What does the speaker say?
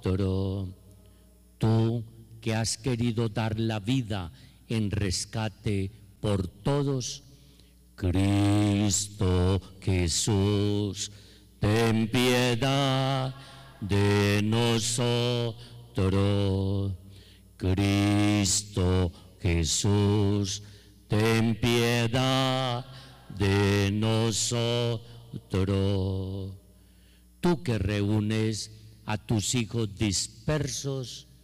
Tú que has querido dar la vida en rescate por todos, Cristo Jesús, ten piedad de nosotros. Cristo Jesús, ten piedad de nosotros. Tú que reúnes a tus hijos dispersos